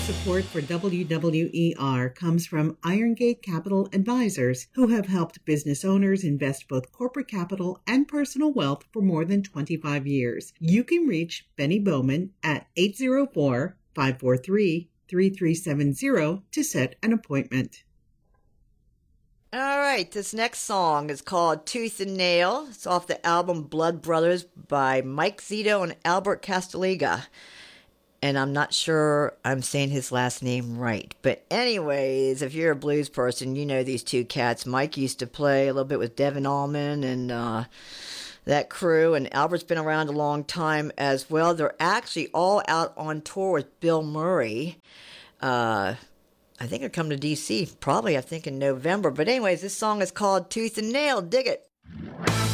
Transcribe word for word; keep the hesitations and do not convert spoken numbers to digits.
support for W W E R comes from Irongate Capital Advisors, who have helped business owners invest both corporate capital and personal wealth for more than twenty-five years. You can reach Benny Bowman at eight zero four, five four three, three three seven zero to set an appointment. All right, this next song is called Tooth and Nail. It's off the album Blood Brothers by Mike Zito and Albert Castiglione. And I'm not sure I'm saying his last name right. But anyways, if you're a blues person, you know these two cats. Mike used to play a little bit with Devin Allman and uh, that crew. And Albert's been around a long time as well. They're actually all out on tour with Bill Murray. Uh, I think they're coming to D C probably, I think, in November. But anyways, this song is called Tooth and Nail. Dig it.